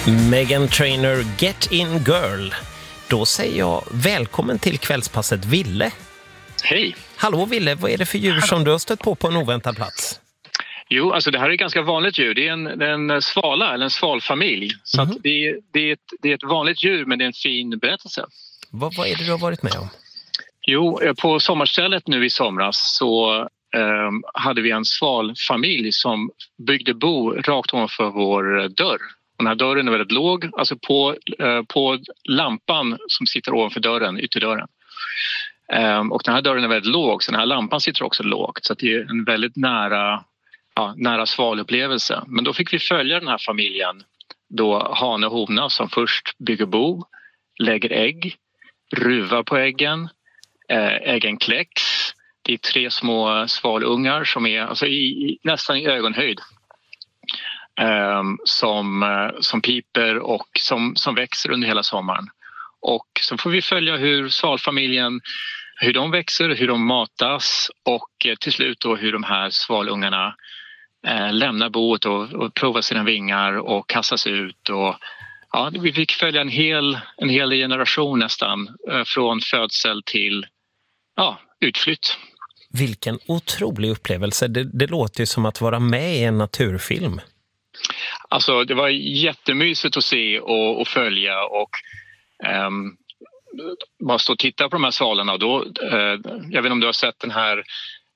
Meghan Trainor, Get In Girl. Då säger jag välkommen till kvällspasset Ville. Hej. Hallå Ville, vad är det för djur som du har stött på en oväntad plats? Jo, alltså det här är ett ganska vanligt djur. Det är en svala eller en svalfamilj. Så att det är ett vanligt djur, men det är en fin berättelse. Vad är det du har varit med om? Jo, på sommarstället nu i somras så hade vi en svalfamilj som byggde bo rakt ovanför vår dörr. Den här dörren är väldigt låg, alltså på lampan som sitter ovanför dörren, ytterdörren. Och den här dörren är väldigt låg, så den här lampan sitter också lågt. Så att det är en väldigt nära svalupplevelse. Men då fick vi följa den här familjen, då hane och hona som först bygger bo, lägger ägg, ruvar på äggen, äggen kläcks. Det är 3 små svalungar som är alltså nästan i ögonhöjd. Som piper och som växer under hela sommaren. Och så får vi följa hur svalfamiljen, hur de växer, hur de matas och till slut då hur de här svalungarna lämnar boet och provar sina vingar och kastas ut. Och, ja, vi fick följa en hel generation nästan från födsel till utflytt. Vilken otrolig upplevelse. Det låter ju som att vara med i en naturfilm. Alltså det var jättemysigt att se och följa och bara stå och titta på de här svalorna. Och då, jag vet inte om du har sett den här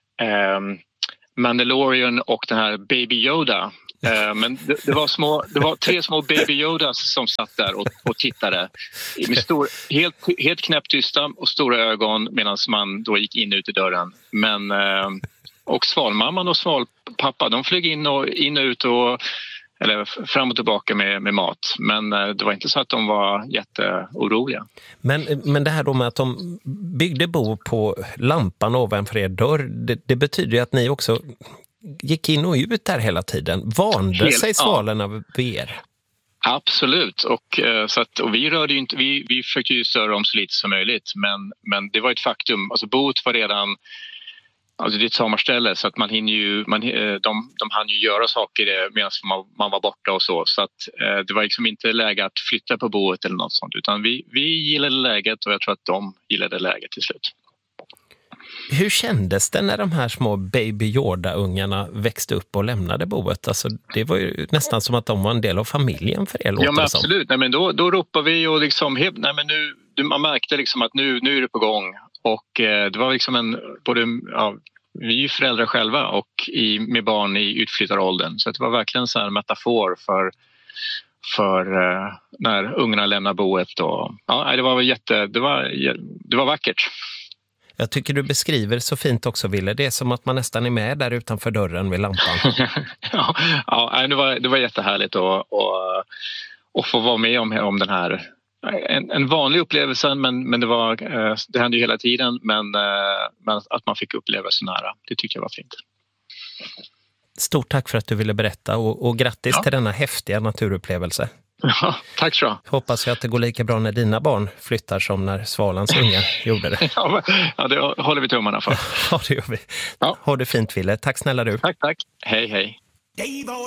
Mandalorian och den här Baby Yoda. Men det var 3 små Baby Yodas som satt där och tittade med helt knäpptysta och stora ögon medan man då gick in ut i dörren. Men och svalmamman och svalpappa, de flög in och ut eller fram och tillbaka med mat. Men det var inte så att de var jätteoroliga. Men det här då med att de byggde bo på lampan ovanför er dörr, det betyder ju att ni också gick in och ut där hela tiden. Vande sig svalorna vid er? Absolut. Och vi rörde ju inte, vi försökte ju störa dem så lite som möjligt. Men det var ett faktum. Alltså boet var redan... Alltså det är ett sommarställe så att man hinner ju, de hann ju göra saker medan man var borta och så. Så att det var liksom inte läge att flytta på boet eller något sånt. Utan vi gillade läget och jag tror att de gillade läget till slut. Hur kändes det när de här små Baby Yoda-ungarna växte upp och lämnade boet? Alltså det var ju nästan som att de var en del av familjen för er. Ja men absolut. Nej, men då ropade vi och liksom, man märkte liksom att nu är det på gång. Och det var liksom vi är ju föräldrar själva och med barn i utflyttaråldern. Så det var verkligen så här en metafor för när ungarna lämnar boet. Och, det var vackert. Jag tycker du beskriver så fint också, Ville. Det är som att man nästan är med där utanför dörren vid lampan. Det var jättehärligt att få vara med om den här. En vanlig upplevelse, men det hände ju hela tiden. Men att man fick uppleva så nära, det tycker jag var fint. Stort tack för att du ville berätta och grattis till denna häftiga naturupplevelse. Ja, tack så. Hoppas jag att det går lika bra när dina barn flyttar som när svalans unga gjorde det. Ja, det håller vi tummarna för. Ja, det gör vi. Ja. Ha det fint, Ville. Tack snälla du. Tack. Hej.